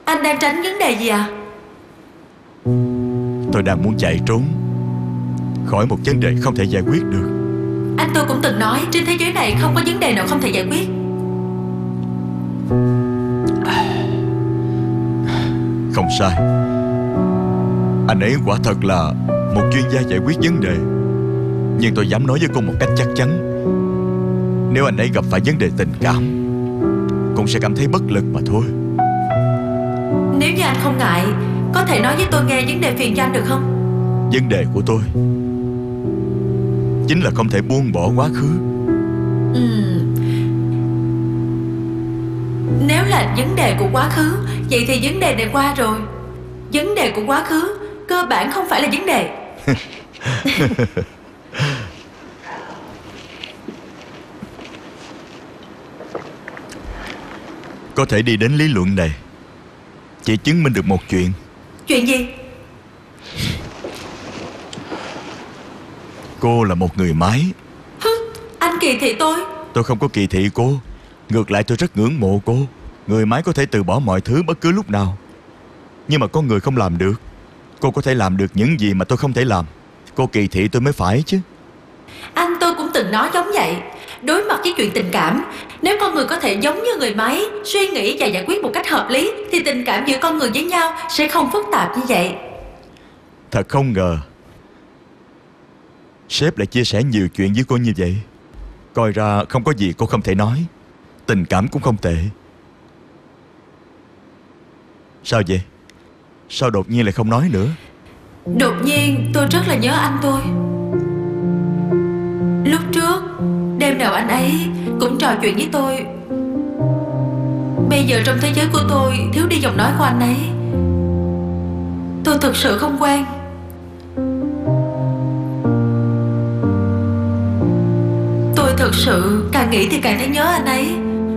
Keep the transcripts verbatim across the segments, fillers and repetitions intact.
Anh đang tránh vấn đề gì à? Tôi đang muốn chạy trốn khỏi một vấn đề không thể giải quyết được. Anh tôi cũng từng nói trên thế giới này không có vấn đề nào không thể giải quyết. Không sai. Anh ấy quả thật là một chuyên gia giải quyết vấn đề. Nhưng tôi dám nói với cô một cách chắc chắn, nếu anh ấy gặp phải vấn đề tình cảm cũng sẽ cảm thấy bất lực mà thôi. Nếu như anh không ngại, có thể nói với tôi nghe vấn đề phiền cho anh được không? Vấn đề của tôi chính là không thể buông bỏ quá khứ. Ừm. Nếu là vấn đề của quá khứ, vậy thì vấn đề này qua rồi. Vấn đề của quá khứ cơ bản không phải là vấn đề. Có thể đi đến lý luận này chỉ chứng minh được một chuyện. Chuyện gì? Cô là một người máy. Hứ, anh kỳ thị tôi. Tôi không có kỳ thị cô. Ngược lại tôi rất ngưỡng mộ cô. Người máy có thể từ bỏ mọi thứ bất cứ lúc nào, nhưng mà con người không làm được. Cô có thể làm được những gì mà tôi không thể làm. Cô kỳ thị tôi mới phải chứ. Anh tôi cũng từng nói giống vậy. Đối mặt với chuyện tình cảm, nếu con người có thể giống như người máy, suy nghĩ và giải quyết một cách hợp lý, thì tình cảm giữa con người với nhau sẽ không phức tạp như vậy. Thật không ngờ sếp lại chia sẻ nhiều chuyện với cô như vậy. Coi ra không có gì cô không thể nói. Tình cảm cũng không tệ. Sao vậy? Sao đột nhiên lại không nói nữa? Đột nhiên tôi rất là nhớ anh tôi. Lúc trước đêm nào anh ấy cũng trò chuyện với tôi. Bây giờ trong thế giới của tôi thiếu đi giọng nói của anh ấy. Tôi thực sự không quen. Tôi thực sự càng nghĩ thì càng thấy nhớ anh ấy.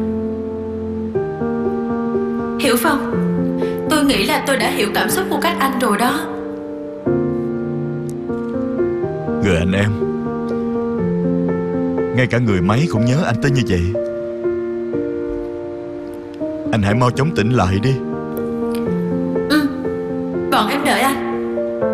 Hiểu không? Tôi nghĩ là tôi đã hiểu cảm xúc của các anh rồi đó. Người anh em, ngay cả người máy cũng nhớ anh tới như vậy. Anh hãy mau chóng tỉnh lại đi.